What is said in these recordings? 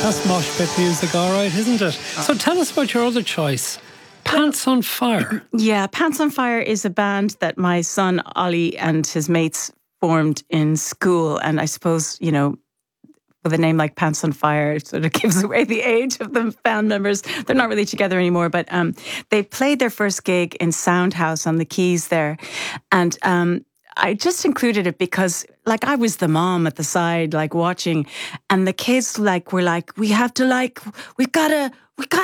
That's mosh pit music, all right, isn't it? So tell us about your other choice. Pants on Fire. Yeah, Pants on Fire is a band that my son Ollie and his mates formed in school. And I suppose, you know, with a name like Pants on Fire, it sort of gives away the age of the band members. They're not really together anymore, but they played their first gig in Soundhouse on the Keys there. And I just included it because, like, I was the mom at the side, like, watching, and the kids, like, were like, we gotta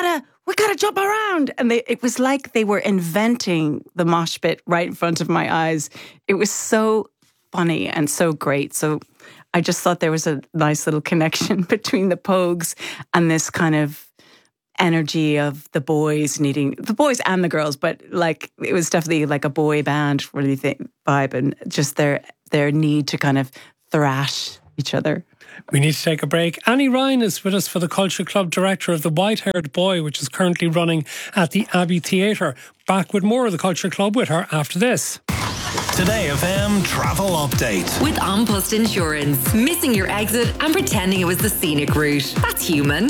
jump around. And it was like they were inventing the mosh pit right in front of my eyes. It was so funny and so great. So I just thought there was a nice little connection between the Pogues and this kind of energy of the boys and the girls, but like it was definitely like a boy band really vibe, and just their need to kind of thrash each other. We need to take a break. Annie Ryan is with us for the Culture Club, director of The White-Haired Boy, which is currently running at the Abbey Theatre. Back with more of the Culture Club with her after this. Today FM travel update. With An Post Insurance. Missing your exit and pretending it was the scenic route. That's human.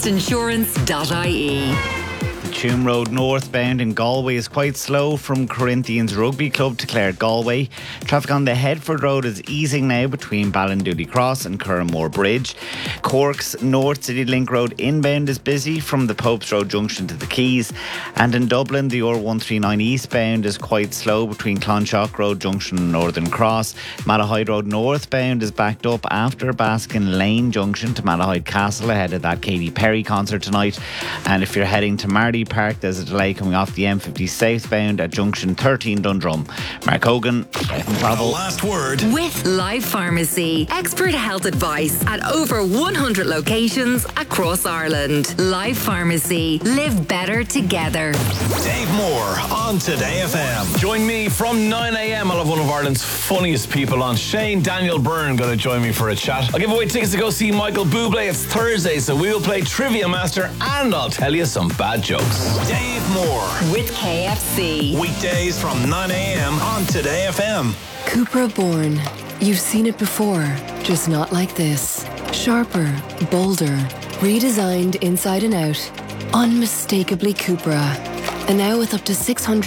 Anpostinsurance.ie. Tuam Road northbound in Galway is quite slow from Corinthians Rugby Club to Clare Galway. Traffic on the Headford Road is easing now between Ballindoody Cross and Curramore Bridge. Cork's North City Link Road inbound is busy from the Popes Road junction to the Quays. And in Dublin, the R139 eastbound is quite slow between Clonshock Road junction and Northern Cross. Malahide Road northbound is backed up after Baskin Lane junction to Malahide Castle ahead of that Katy Perry concert tonight. And if you're heading to Marley Park, there's a delay coming off the M50 southbound at junction 13 Dundrum. Mark Hogan, Travel. Last word. With Life Pharmacy. Expert health advice at over 100 locations across Ireland. Life Pharmacy. Live better together. Dave Moore on Today FM. Join me from 9 a.m. I'll have one of Ireland's funniest people on. Shane Daniel Byrne going to join me for a chat. I'll give away tickets to go see Michael Bublé. It's Thursday, so we will play Trivia Master and I'll tell you some bad jokes. Dave Moore. With KFC. Weekdays from 9 a.m. on Today FM. Cupra Born. You've seen it before, just not like this. Sharper, bolder, redesigned inside and out. Unmistakably Cupra. And now with up to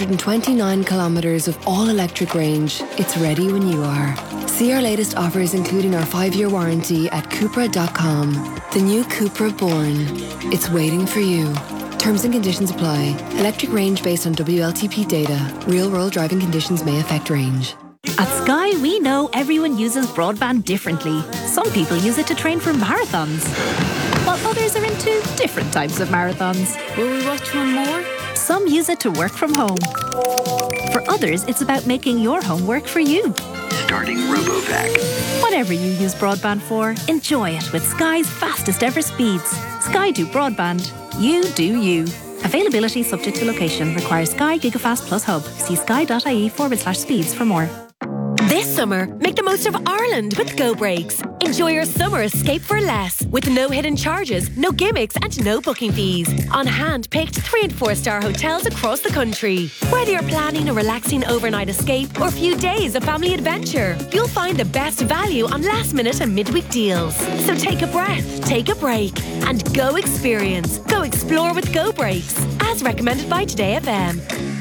629 kilometres of all-electric range, it's ready when you are. See our latest offers, including our 5-year warranty, at Cupra.com. The new Cupra Born. It's waiting for you. Terms and conditions apply. Electric range based on WLTP data. Real-world driving conditions may affect range. At Sky, we know everyone uses broadband differently. Some people use it to train for marathons, while others are into different types of marathons. Will we watch one more? Some use it to work from home. For others, it's about making your home work for you. Starting RoboVac. Whatever you use broadband for, enjoy it with Sky's fastest ever speeds. Sky do broadband. You do you. Availability subject to location. Requires Sky Gigafast Plus Hub. See sky.ie/speeds for more. This summer, make the most of Ireland with Go Breaks. Enjoy your summer escape for less, with no hidden charges, no gimmicks and no booking fees. On hand-picked 3- and 4-star hotels across the country. Whether you're planning a relaxing overnight escape or a few days of family adventure, you'll find the best value on last-minute and midweek deals. So take a breath, take a break, and go experience. Go explore with Go Breaks, as recommended by Today FM.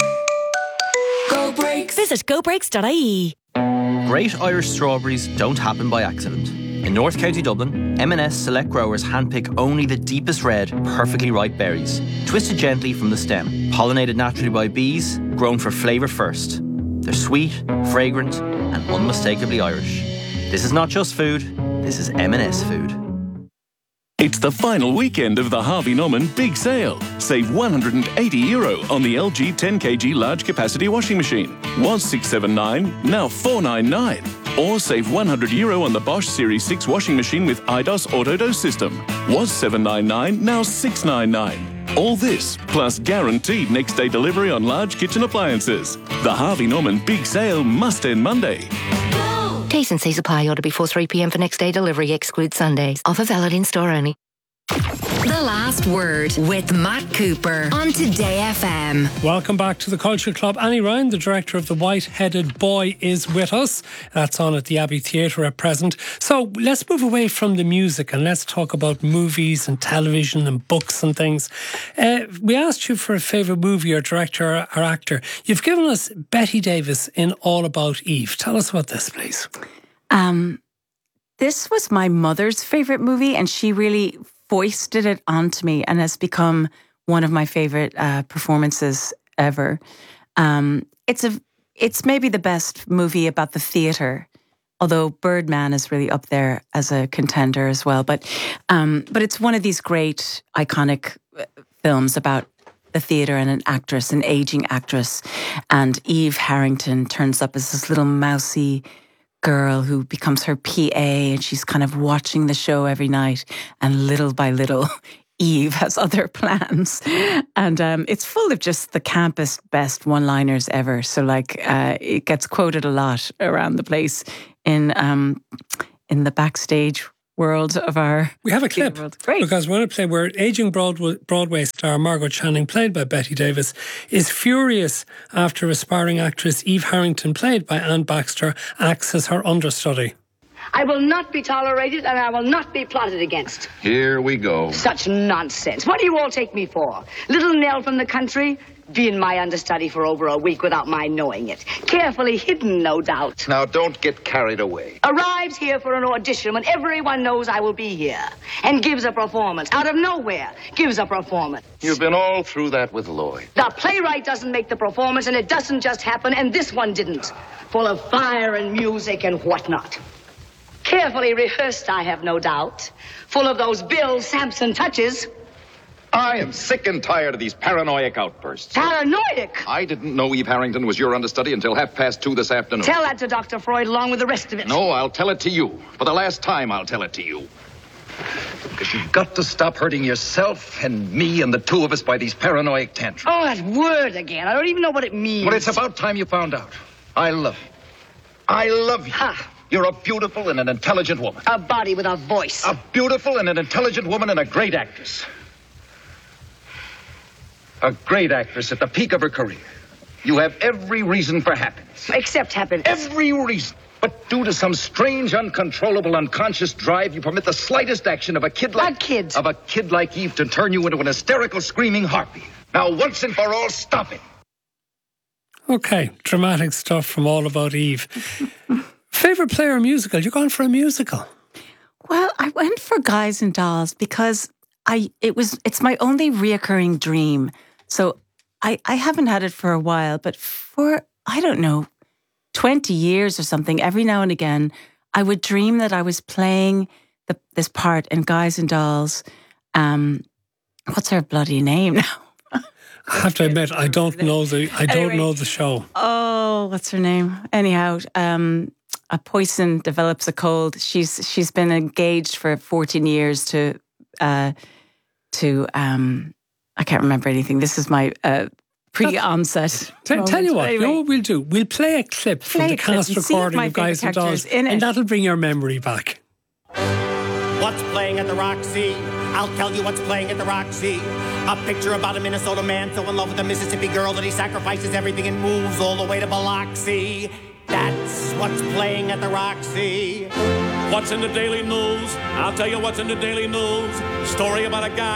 Go Breaks. Visit gobreaks.ie. Great Irish strawberries don't happen by accident. In North County Dublin, M&S Select Growers handpick only the deepest red, perfectly ripe berries, twisted gently from the stem, pollinated naturally by bees, grown for flavour first. They're sweet, fragrant, and unmistakably Irish. This is not just food, this is M&S food. It's the final weekend of the Harvey Norman Big Sale. Save €180 on the LG 10kg large capacity washing machine. Was $679, now $499. Or save €100 on the Bosch Series 6 washing machine with IDOS Autodose system. Was $799, now $699. All this, plus guaranteed next day delivery on large kitchen appliances. The Harvey Norman Big Sale must end Monday. T's and C's apply. Order before 3 p.m. for next day delivery. Excludes Sundays. Offer valid in store only. The Last Word with Matt Cooper on Today FM. Welcome back to the Culture Club. Annie Ryan, the director of The White-Headed Boy, is with us. That's on at the Abbey Theatre at present. So let's move away from the music and let's talk about movies and television and books and things. We asked you for a favourite movie or director or actor. You've given us Bette Davis in All About Eve. Tell us about this, please. This was my mother's favourite movie, and she really foisted it onto me and has become one of my favourite performances ever. It's maybe the best movie about the theatre, although Birdman is really up there as a contender as well. But it's one of these great iconic films about the theatre and an actress, an ageing actress, and Eve Harrington turns up as this little mousy girl who becomes her PA, and she's kind of watching the show every night, and little by little Eve has other plans, and it's full of just the campest best one-liners ever. So it gets quoted a lot around the place in the backstage world of our... We have a clip, Great. because we're going to play where ageing Broadway star Margot Channing, played by Bette Davis, is furious after aspiring actress Eve Harrington, played by Anne Baxter, acts as her understudy. I will not be tolerated and I will not be plotted against. Here we go. Such nonsense. What do you all take me for? Little Nell from the country? Been my understudy for over a week without my knowing it. Carefully hidden, no doubt. Now, don't get carried away. Arrives here for an audition when everyone knows I will be here. And gives a performance. Out of nowhere, gives a performance. You've been all through that with Lloyd. The playwright doesn't make the performance, and it doesn't just happen, and this one didn't. Full of fire and music and whatnot. Carefully rehearsed, I have no doubt. Full of those Bill Sampson touches. I am sick and tired of these paranoid outbursts. Paranoid? I didn't know Eve Harrington was your understudy until 2:30 this afternoon. Tell that to Dr. Freud along with the rest of it. No, I'll tell it to you. For the last time, I'll tell it to you. Because you've got to stop hurting yourself and me and the two of us by these paranoid tantrums. Oh, that word again. I don't even know what it means. Well, it's about time you found out. I love you. I love you. Ha! You're a beautiful and an intelligent woman. A body with a voice. A beautiful and an intelligent woman and a great actress. A great actress at the peak of her career. You have every reason for happiness. Except happiness. Every reason. But due to some strange, uncontrollable, unconscious drive, you permit the slightest action of a kid like... kid? Of a kid like Eve to turn you into an hysterical, screaming harpy. Now, once and for all, stop it. Okay, dramatic stuff from All About Eve. Favourite play or musical? You're going for a musical. Well, I went for Guys and Dolls because it's my only reoccurring dream. So I haven't had it for a while, but for, I don't know, 20 years or something, every now and again, I would dream that I was playing this part in Guys and Dolls. What's her bloody name now? I have to admit, I don't know the show. Oh, what's her name? Anyhow, a poison develops a cold. She's been engaged for 14 years to I can't remember anything. This is my pre-onset. Tell you what, you know what we'll do? We'll play a clip from the cast recording of Guys and Dolls, and that'll bring your memory back. What's playing at the Roxy? I'll tell you what's playing at the Roxy. A picture about a Minnesota man so in love with a Mississippi girl that he sacrifices everything and moves all the way to Biloxi. That's what's playing at the Roxy. What's in the Daily News? I'll tell you what's in the Daily News. Story about a guy